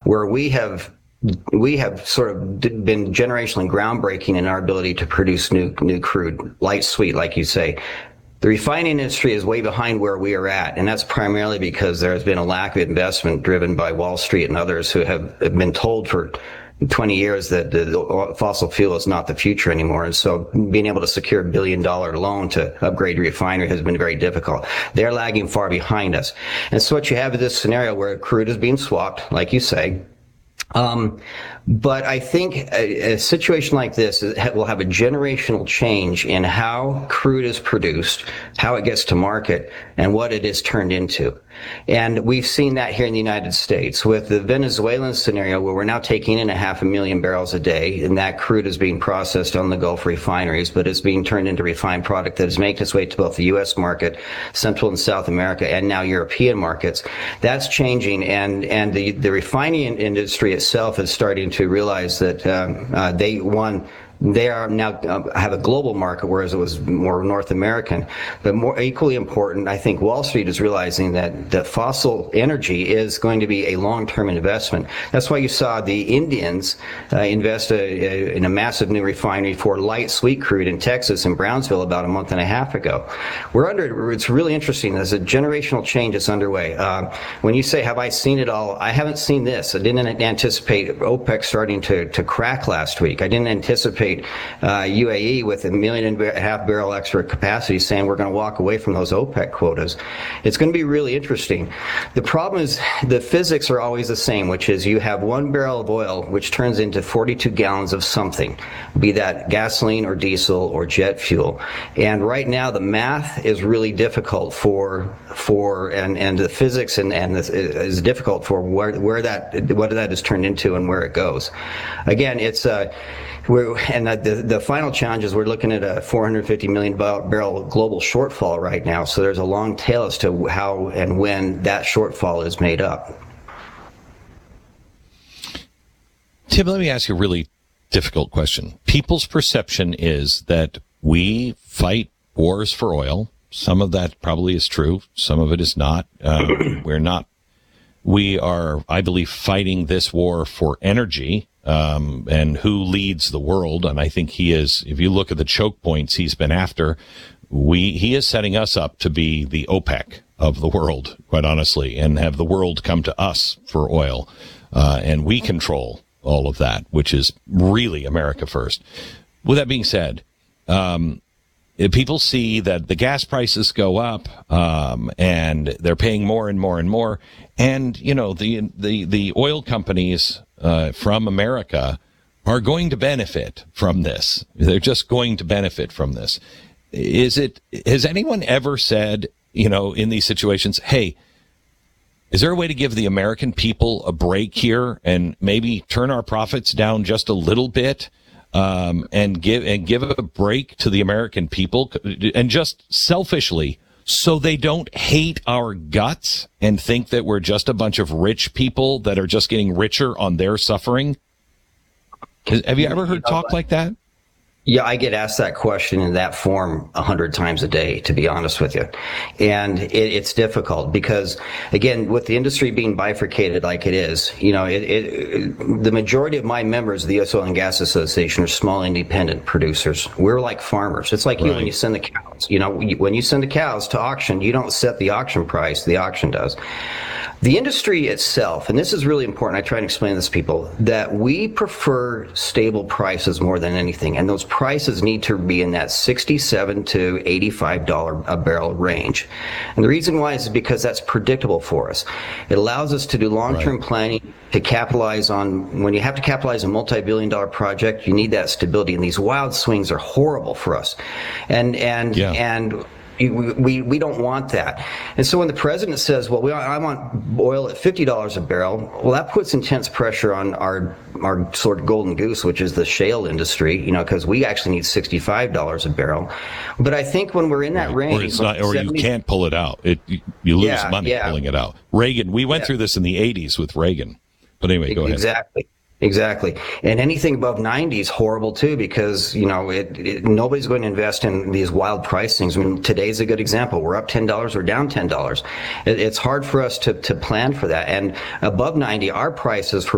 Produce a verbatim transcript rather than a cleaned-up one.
where we have we have sort of been generationally groundbreaking in our ability to produce new new crude, light sweet, like you say. The refining industry is way behind where we are at, and that's primarily because there has been a lack of investment driven by Wall Street and others who have been told for twenty years that the fossil fuel is not the future anymore. And so being able to secure a billion dollar loan to upgrade a refinery has been very difficult. They're lagging far behind us. And so what you have is this scenario where crude is being swapped, like you say. Um, but I think a, a situation like this will have a generational change in how crude is produced, how it gets to market, and what it is turned into. And we've seen that here in the United States with the Venezuelan scenario, where we're now taking in a half a million barrels a day, and that crude is being processed on the Gulf refineries, but it's being turned into refined product that is making its way to both the U S market, Central and South America, and now European markets. That's changing, and and the, the refining industry itself is starting to realize that um, uh, they, one, they are now uh, have a global market, whereas it was more North American. But more equally important, I think Wall Street is realizing that the fossil energy is going to be a long-term investment. That's why you saw the Indians uh, invest a, a, in a massive new refinery for light sweet crude in Texas, in Brownsville, about a month and a half ago. We're under. It's really interesting. There's a generational change that's underway. Uh, when you say, "Have I seen it all?" I haven't seen this. I didn't anticipate OPEC starting to to crack last week. I didn't anticipate Uh, U A E with a million and a half barrel extra capacity saying we're going to walk away from those OPEC quotas. It's going to be really interesting. The problem is the physics are always the same, which is you have one barrel of oil which turns into forty-two gallons of something, be that gasoline or diesel or jet fuel. And right now the math is really difficult for for and and the physics and and this is difficult for where where that what that is turned into and where it goes. Again, it's uh We're, and the, the final challenge is we're looking at a four hundred fifty million barrel global shortfall right now. So there's a long tail as to how and when that shortfall is made up. Tim, let me ask you a really difficult question. People's perception is that we fight wars for oil. Some of that probably is true. Some of it is not. Uh, we're not. We are, I believe, fighting this war for energy. Um, and who leads the world. And I think he is, if you look at the choke points he's been after, we, he is setting us up to be the OPEC of the world, quite honestly, and have the world come to us for oil. Uh, and we control all of that, which is really America first. With that being said, um, if people see that the gas prices go up, um, and they're paying more and more and more, and, you know, the, the, the oil companies, Uh, from America are going to benefit from this. They're just going to benefit from this. Is it, has anyone ever said, you know, in these situations, hey, is there a way to give the American people a break here and maybe turn our profits down just a little bit, um, and give, and give a break to the American people and just selfishly, so they don't hate our guts and think that we're just a bunch of rich people that are just getting richer on their suffering? Have you ever heard talk like that? Yeah, I get asked that question in that form a hundred times a day, to be honest with you. And it, it's difficult because, again, with the industry being bifurcated like it is, you know, it, it, the majority of my members of the U S Oil and Gas Association are small independent producers. We're like farmers. It's like you right. when you send the cows. You know, when you send the cows to auction, you don't set the auction price. The auction does. The industry itself, and this is really important, I try to explain this to people, that we prefer stable prices more than anything, and those prices need to be in that sixty-seven to eighty-five dollars a barrel range. And the reason why is because that's predictable for us. It allows us to do long-term right. planning, to capitalize on, when you have to capitalize a multi-billion dollar project, you need that stability, and these wild swings are horrible for us. And, and, yeah. and, We, we don't want that. And so when the president says, well, we, I want oil at fifty dollars a barrel, well, that puts intense pressure on our our sort of golden goose, which is the shale industry, you know, because we actually need sixty-five dollars a barrel. But I think when we're in that right. range. Or, it's not, or seventy, you can't pull it out. It, you, you lose yeah, money yeah. pulling it out. Reagan, we went yeah. through this in the eighties with Reagan. But anyway, go ahead. Exactly. Exactly. And anything above ninety is horrible too, because, you know, it, it, nobody's going to invest in these wild price things. I mean, today's a good example. We're up ten dollars, we're down ten dollars. It, it's hard for us to, to plan for that. And above ninety, our prices for